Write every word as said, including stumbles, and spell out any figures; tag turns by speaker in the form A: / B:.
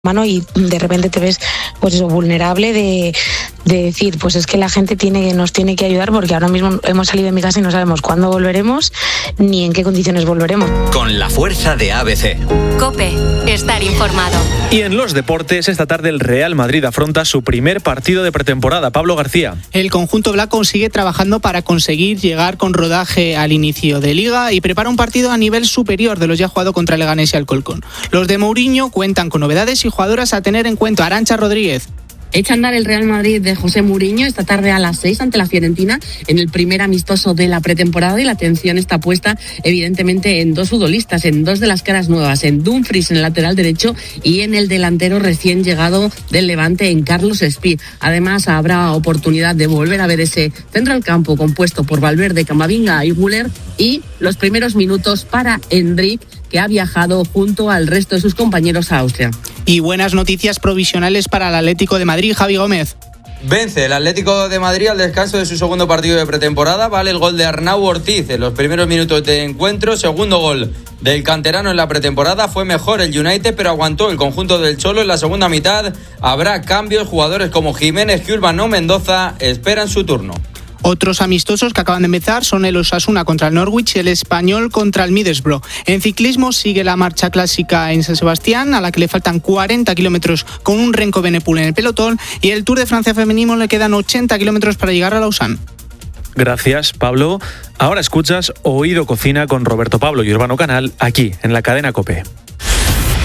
A: mano y de repente te ves pues eso, vulnerable de, de decir, pues es que la gente tiene, nos tiene que ayudar porque ahora mismo hemos salido de mi casa y no sabemos cuándo volveremos ni en qué condiciones volveremos.
B: Con la fuerza de A B C.
C: COPE, estar informado.
D: Y en los deportes, esta tarde el Real Madrid afronta su primer partido de pretemporada. Pablo García.
E: El conjunto blanco sigue trabajando para conseguir llegar con rodaje al inicio de Liga y prepara un partido a nivel superior de los ya jugado contra el Leganés y Alcorcón. Los de Mourinho cuentan con novedades y jugadoras a tener en cuenta. Arantxa Rodríguez.
F: Echa a andar el Real Madrid de José Mourinho esta tarde a las seis ante la Fiorentina en el primer amistoso de la pretemporada y la atención está puesta evidentemente en dos futbolistas, en dos de las caras nuevas, en Dumfries en el lateral derecho y en el delantero recién llegado del Levante en Carlos Espí. Además habrá oportunidad de volver a ver ese centro del campo compuesto por Valverde, Camavinga y Güler y los primeros minutos para Endrick, que ha viajado junto al resto de sus compañeros a Austria.
E: Y buenas noticias provisionales para el Atlético de Madrid, Javi Gómez.
G: Vence el Atlético de Madrid al descanso de su segundo partido de pretemporada. Vale el gol de Arnau Ortiz en los primeros minutos de encuentro. Segundo gol del canterano en la pretemporada. Fue mejor el United, pero aguantó el conjunto del Cholo en la segunda mitad. Habrá cambios. Jugadores como Jiménez y Urbano Mendoza esperan su turno.
E: Otros amistosos que acaban de empezar son el Osasuna contra el Norwich y el Español contra el Middlesbrough. En ciclismo sigue la marcha clásica en San Sebastián, a la que le faltan cuarenta kilómetros con un Renko Benepul en el pelotón, y el Tour de Francia femenino le quedan ochenta kilómetros para llegar a Lausanne.
D: Gracias, Pablo. Ahora escuchas Oído Cocina con Roberto Pablo y Urbano Canal aquí en la cadena COPE.